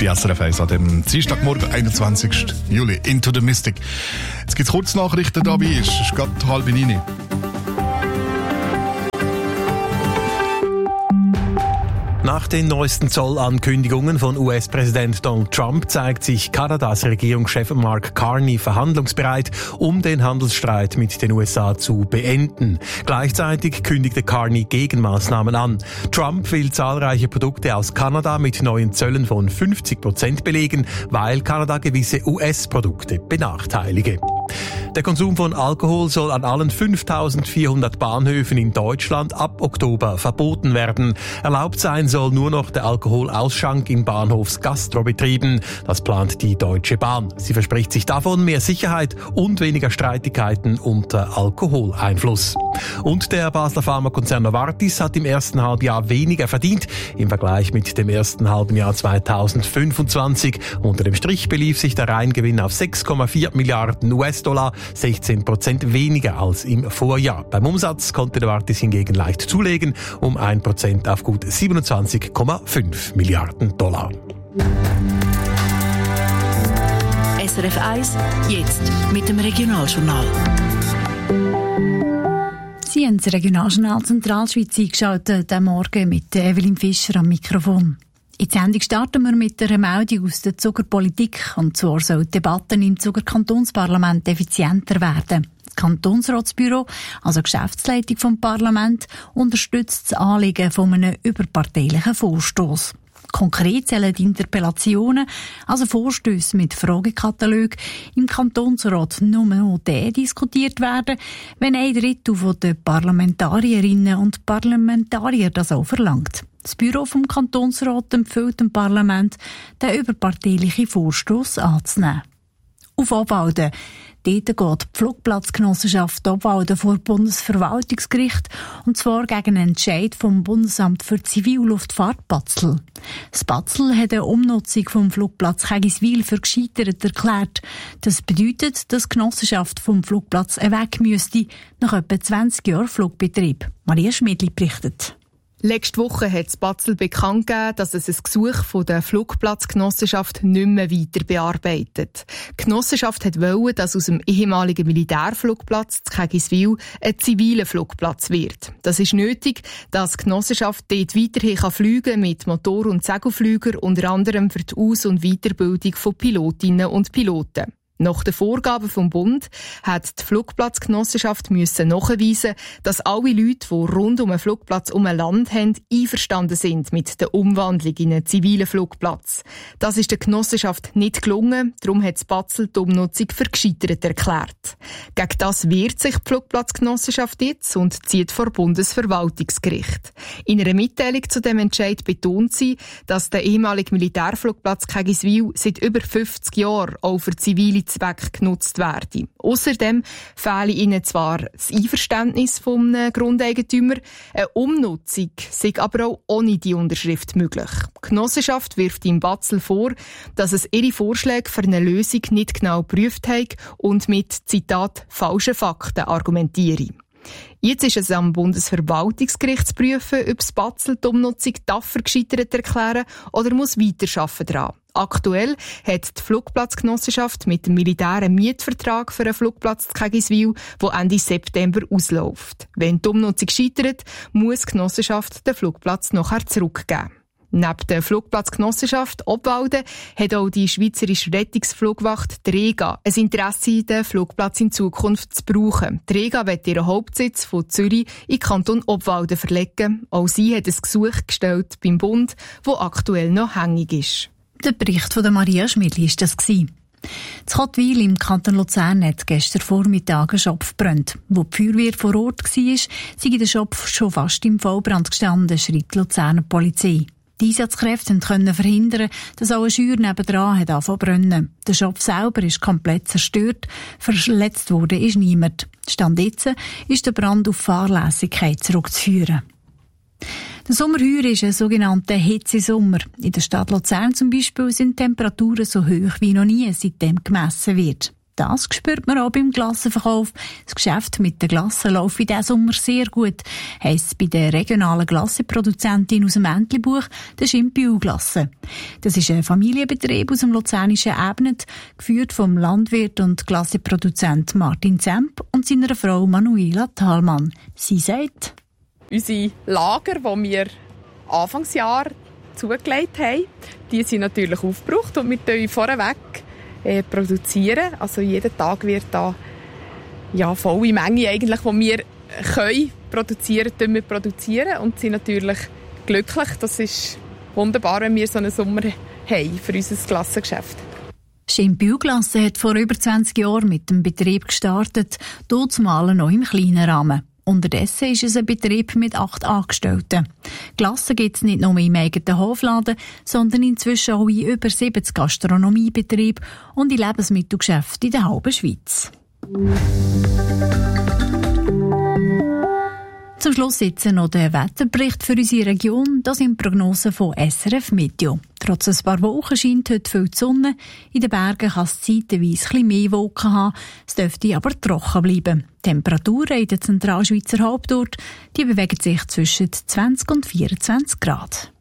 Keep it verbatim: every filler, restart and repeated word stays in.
Die S R F eins an dem Dienstagmorgen, einundzwanzigsten Juli. Into the Mystic. Jetzt gibt es Kurznachrichten dabei. Es ist gerade halb neun. Nach den neuesten Zollankündigungen von U S-Präsident Donald Trump zeigt sich Kanadas Regierungschef Mark Carney verhandlungsbereit, um den Handelsstreit mit den U S A zu beenden. Gleichzeitig kündigte Carney Gegenmaßnahmen an. Trump will zahlreiche Produkte aus Kanada mit neuen Zöllen von fünfzig Prozent belegen, weil Kanada gewisse U S-Produkte benachteilige. Der Konsum von Alkohol soll an allen fünftausendvierhundert Bahnhöfen in Deutschland ab Oktober verboten werden. Erlaubt sein soll nur noch der Alkoholausschank in Bahnhofsgastrobetrieben. Das plant die Deutsche Bahn. Sie verspricht sich davon mehr Sicherheit und weniger Streitigkeiten unter Alkoholeinfluss. Und der Basler Pharmakonzern Novartis hat im ersten Halbjahr weniger verdient im Vergleich mit dem ersten halben Jahr zweitausendfünfundzwanzig. Unter dem Strich belief sich der Reingewinn auf sechs Komma vier Milliarden U S-Dollar, sechzehn Prozent weniger als im Vorjahr. Beim Umsatz konnte Novartis hingegen leicht zulegen, um ein Prozent auf gut siebenundzwanzig Komma fünf Milliarden Dollar. S R F eins, jetzt mit dem Regionaljournal. Sie haben das Regionaljournal Zentralschweiz eingeschaltet, diesen Morgen mit Evelyn Fischer am Mikrofon. In der Sendung starten wir mit einer Meldung aus der Zuckerpolitik. Und zwar sollen die Debatten im Zuckerkantonsparlament effizienter werden. Das Kantonsratsbüro, also die Geschäftsleitung vom Parlament, unterstützt das Anliegen von einem überparteilichen Vorstoss. Konkret sollen die Interpellationen, also Vorstösse mit Fragekatalog, im Kantonsrat nur noch dann diskutiert werden, wenn ein Drittel der Parlamentarierinnen und Parlamentarier das auch verlangt. Das Büro vom Kantonsrat empfiehlt dem Parlament, den überparteilichen Vorstoss anzunehmen. Auf Obwalden. Dort geht die Flugplatzgenossenschaft Obwalden vor Bundesverwaltungsgericht, und zwar gegen einen Entscheid vom Bundesamt für Zivilluftfahrt Batzl. Das Batzl hat eine Umnutzung vom Flugplatz Kegiswil für gescheitert erklärt. Das bedeutet, dass die Genossenschaft vom Flugplatz weg müsste, nach etwa zwanzig Jahren Flugbetrieb. Maria Schmidli berichtet. Letzte Woche hat das Batzl bekannt gegeben, dass es ein Gesuch von der Flugplatzgenossenschaft nicht mehr weiter bearbeitet. Die Genossenschaft wollte, dass aus dem ehemaligen Militärflugplatz zu Kegiswil ein ziviler Flugplatz wird. Das ist nötig, dass die Genossenschaft dort weiterhin fliegen kann mit Motor- und Segelflügern, unter anderem für die Aus- und Weiterbildung von Pilotinnen und Piloten. Nach den Vorgaben vom Bund hat die Flugplatzgenossenschaft müssen nachweisen, dass alle Leute, die rund um einen Flugplatz um ein Land haben, einverstanden sind mit der Umwandlung in einen zivilen Flugplatz. Das ist der Genossenschaft nicht gelungen, darum hat das Batzl die Umnutzung für gescheitert erklärt. Gegen das wehrt sich die Flugplatzgenossenschaft jetzt und zieht vor Bundesverwaltungsgericht. In einer Mitteilung zu dem Entscheid betont sie, dass der ehemalige Militärflugplatz Kegiswil seit über fünfzig Jahren auch für zivile Zweck genutzt werden. Außerdem fehle ihnen zwar das Einverständnis vom Grundeigentümer, eine Umnutzung sei aber auch ohne die Unterschrift möglich. Die Genossenschaft wirft im Batzl vor, dass es ihre Vorschläge für eine Lösung nicht genau geprüft hat und mit, Zitat, falschen Fakten argumentiere. Jetzt ist es am Bundesverwaltungsgericht zu prüfen, ob das Batzl die Umnutzung dafür gescheitert erklären oder muss weiterarbeiten daran. Aktuell hat die Flugplatzgenossenschaft mit dem Militär einen Mietvertrag für einen Flugplatz zu Kegiswil, der Ende September ausläuft. Wenn die Umnutzung scheitert, muss die Genossenschaft den Flugplatz nachher zurückgeben. Neben der Flugplatzgenossenschaft Obwalden hat auch die Schweizerische Rettungsflugwacht, die REGA, ein Interesse, den Flugplatz in Zukunft zu brauchen. Die REGA wird ihren Hauptsitz von Zürich in Kanton Obwalden verlegen. Auch sie hat ein Gesuch gestellt beim Bund, das aktuell noch hängig ist. Der Bericht von Maria Schmidli war das. In Kottwil im Kanton Luzern hat gestern Vormittag ein Schopf gebrannt. Wo die Feuerwehr vor Ort war, sei der Schopf schon fast im Vollbrand gestanden, schreibt die Luzerner Polizei. Die Einsatzkräfte konnten verhindern, dass auch eine Scheuer nebendran hat angefangen zu brennen. Der Schopf selber ist komplett zerstört, verletzt wurde ist niemand. Stand jetzt ist der Brand auf Fahrlässigkeit zurückzuführen. Der Sommer heuer ist ein sogenannter Hitzesommer. In der Stadt Luzern zum Beispiel sind Temperaturen so hoch wie noch nie seitdem gemessen wird. Das spürt man auch beim Glassenverkauf. Das Geschäft mit den Glassen läuft in diesem Sommer sehr gut, heisst es bei der regionalen Glassenproduzentin aus dem Entlebuch, der Schimpiu Glasse. Das ist ein Familienbetrieb aus dem luzernischen Ebnet, geführt vom Landwirt und Glassenproduzent Martin Zemp und seiner Frau Manuela Thalmann. Sie sagt: Unsere Lager, die wir Anfangsjahr zugelegt haben, die sind natürlich aufgebraucht und wir produzieren vorweg äh, produzieren. Also jeden Tag wird da ja, volle Menge eigentlich, die wir können produzieren, können wir produzieren und sind natürlich glücklich. Das ist wunderbar, wenn wir so einen Sommer haben für unser Glassengeschäft. Schimpiu Glasse hat vor über zwanzig Jahren mit dem Betrieb gestartet, dort zumal noch im kleinen Rahmen. Unterdessen ist es ein Betrieb mit acht Angestellten. Glassen gibt es nicht nur im eigenen Hofladen, sondern inzwischen auch in über siebzig Gastronomiebetrieben und in Lebensmittelgeschäften in der halben Schweiz. Zum Schluss jetzt noch der Wetterbericht für unsere Region. Das sind Prognosen von S R F Meteo. Trotz ein paar Wolken scheint heute viel die Sonne. In den Bergen kann es zeitweise ein bisschen mehr Wolken haben. Es dürfte aber trocken bleiben. Die Temperaturen in der Zentralschweizer Hauptort die bewegen sich zwischen zwanzig und vierundzwanzig Grad.